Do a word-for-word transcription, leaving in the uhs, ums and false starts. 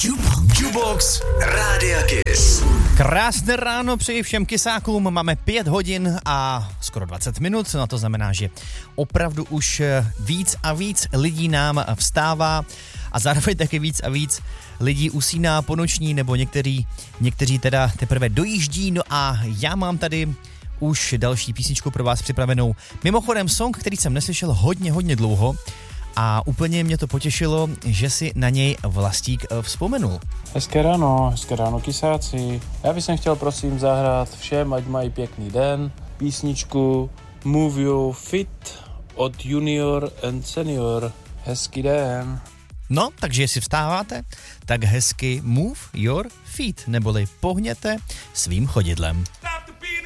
Jukebox Rádia Kiss. Krásné ráno přeji všem kysákům, máme pět hodin a skoro dvacet minut, no to znamená, že opravdu už víc a víc lidí nám vstává a zároveň taky víc a víc lidí usíná po noční, nebo někteří, někteří teda teprve dojíždí, no a já mám tady už další písničku pro vás připravenou. Mimochodem song, který jsem neslyšel hodně, hodně dlouho a úplně mě to potěšilo, že si na něj Vlastík vzpomenul. Hezké ráno, hezké ráno kysáci. Já bych chtěl prosím zahrát všem, ať mají pěkný den, písničku Move Your Fit od Junior and Senior. Hezký den. No, takže jestli vstáváte, tak hezky move your feet, neboli pohněte svým chodidlem.